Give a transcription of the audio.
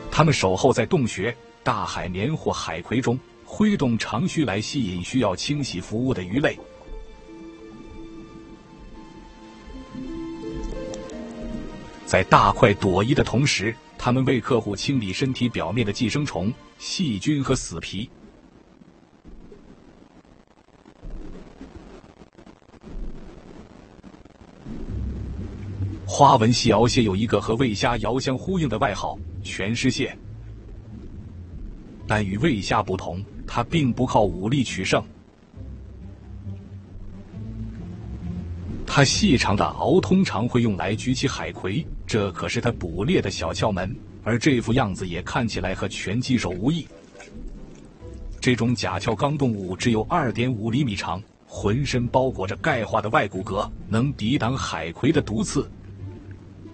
它们守候在洞穴、大海绵或海葵中，挥动长须来吸引需要清洗服务的鱼类。在大快朵颐的同时，它们为客户清理身体表面的寄生虫、细菌和死皮。花纹细螯蟹有一个和喂虾遥相呼应的外号——全尸蟹，但与喂虾不同，它并不靠武力取胜。它细长的螯通常会用来举起海葵，这可是它捕猎的小窍门，而这副样子也看起来和拳击手无异。这种甲壳纲动物只有 2.5 厘米长，浑身包裹着钙化的外骨骼，能抵挡海葵的毒刺，